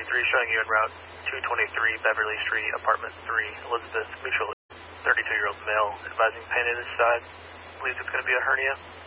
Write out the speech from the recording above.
showing you en route 223 Beverly Street, apartment 3, Elizabeth, mutual 32-year-old male, advising pain in his side. Believes it's going to be a hernia.